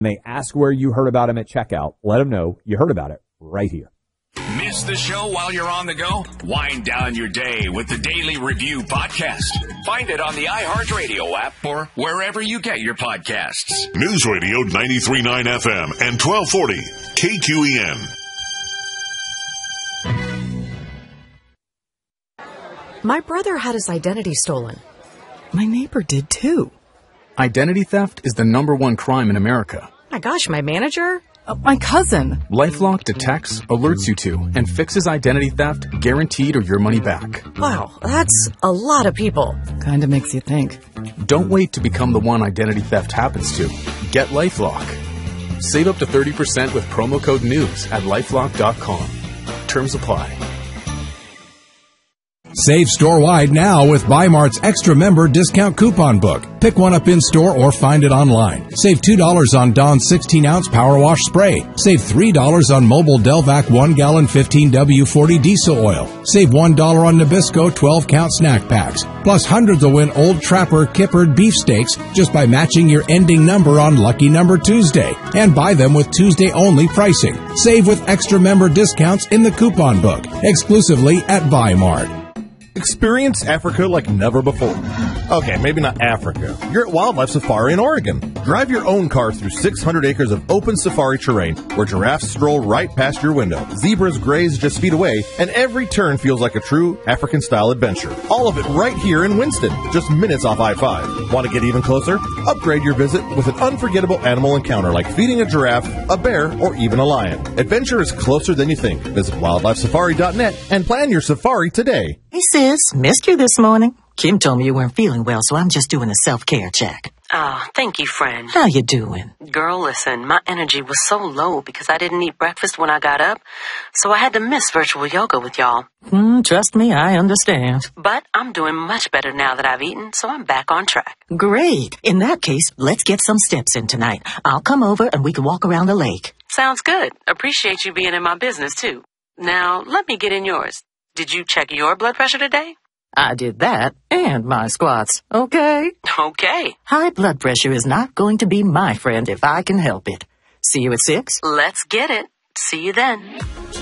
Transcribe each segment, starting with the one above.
They ask where you heard about them at checkout. Let them know you heard about it right here. Miss the show while you're on the go? Wind down your day with the Daily Review Podcast. Find it on the iHeartRadio app or wherever you get your podcasts. News Radio 93.9 FM and 1240 KQEN. My brother had his identity stolen. My neighbor did too. Identity theft is the #1 crime in America. My gosh, my manager? My cousin. LifeLock detects, alerts you to, and fixes identity theft, guaranteed or your money back. Wow, that's a lot of people. Kinda makes you think. Don't wait to become the one identity theft happens to. Get LifeLock. Save up to 30% with promo code NEWS at LifeLock.com. Terms apply. Save store-wide now with Bi-Mart's Extra Member Discount Coupon Book. Pick one up in-store or find it online. Save $2 on Dawn's 16-ounce Power Wash Spray. Save $3 on Mobile Delvac 1-gallon 15W40 diesel oil. Save $1 on Nabisco 12-count snack packs. Plus hundreds will win Old Trapper Kippered beefsteaks just by matching your ending number on Lucky Number Tuesday. And buy them with Tuesday-only pricing. Save with extra member discounts in the coupon book. Exclusively at Bi-Mart. Experience Africa like never before. Okay, maybe not Africa. You're at Wildlife Safari in Oregon. Drive your own car through 600 acres of open safari terrain where giraffes stroll right past your window, zebras graze just feet away, and every turn feels like a true African-style adventure. All of it right here in Winston, just minutes off I-5. Want to get even closer? Upgrade your visit with an unforgettable animal encounter like feeding a giraffe, a bear, or even a lion. Adventure is closer than you think. Visit wildlifesafari.net and plan your safari today. Hey, sis, missed you this morning. Kim told me you weren't feeling well, so I'm just doing a self-care check. Oh, thank you, friend. How you doing? Girl, listen, my energy was so low because I didn't eat breakfast when I got up, so I had to miss virtual yoga with y'all. Trust me, I understand. But I'm doing much better now that I've eaten, so I'm back on track. Great. In that case, let's get some steps in tonight. I'll come over and we can walk around the lake. Sounds good. Appreciate you being in my business, too. Now, let me get in yours. Did you check your blood pressure today? I did that and my squats, okay? Okay. High blood pressure is not going to be my friend if I can help it. See you at 6? Let's get it. See you then.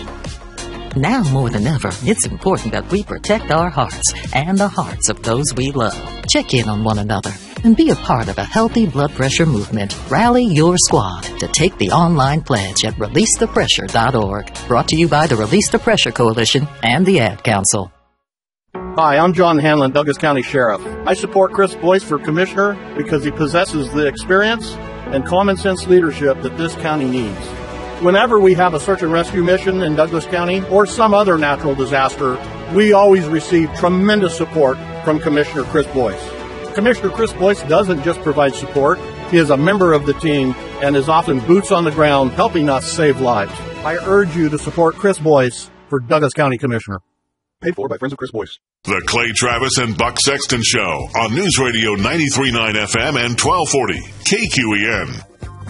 Now more than ever, it's important that we protect our hearts and the hearts of those we love. Check in on one another and be a part of a healthy blood pressure movement. Rally your squad to take the online pledge at releasethepressure.org. Brought to you by the Release the Pressure Coalition and the Ad Council. Hi, I'm John Hanlon, Douglas County Sheriff. I support Chris Boyce for Commissioner because he possesses the experience and common sense leadership that this county needs. Whenever we have a search and rescue mission in Douglas County or some other natural disaster, we always receive tremendous support from Commissioner Chris Boyce. Commissioner Chris Boyce doesn't just provide support, he is a member of the team and is often boots on the ground helping us save lives. I urge you to support Chris Boyce for Douglas County Commissioner. Paid for by Friends of Chris Boyce. The Clay Travis and Buck Sexton Show on News Radio 93.9 FM and 1240 KQEN.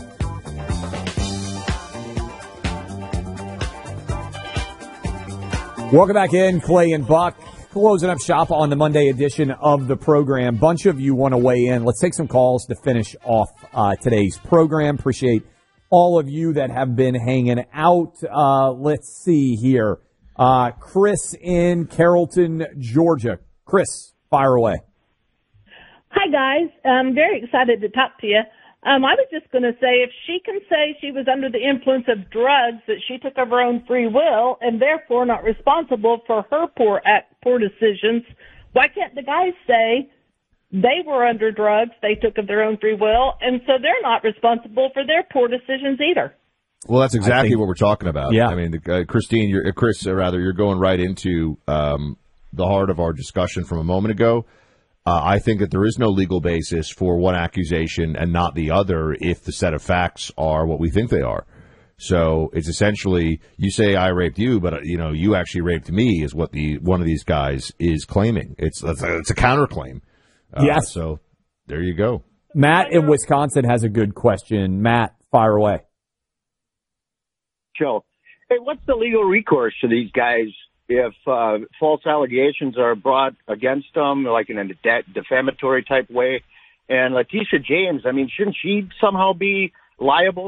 Welcome back in, Clay and Buck. Closing up shop on the Monday edition of the program. Bunch of you want to weigh in. Let's take some calls to finish off today's program. Appreciate all of you that have been hanging out. Let's see here. Chris in Carrollton, Georgia. Chris, fire away. Hi, guys. I'm very excited to talk to you. I was just going to say, if she can say she was under the influence of drugs, that she took of her own free will and therefore not responsible for her poor decisions, why can't the guys say they were under drugs, they took of their own free will, and so they're not responsible for their poor decisions either? Well, that's exactly what we're talking about. Yeah. I mean, Christine, you're going right into the heart of our discussion from a moment ago. I think that there is no legal basis for one accusation and not the other if the set of facts are what we think they are. So it's essentially, you say I raped you, but you actually raped me is what one of these guys is claiming. It's a counterclaim. Yes. So there you go. Matt in Wisconsin has a good question. Matt, fire away. Joe, hey, what's the legal recourse to these guys if false allegations are brought against them, like in a defamatory type way? And Letitia James, I mean, shouldn't she somehow be liable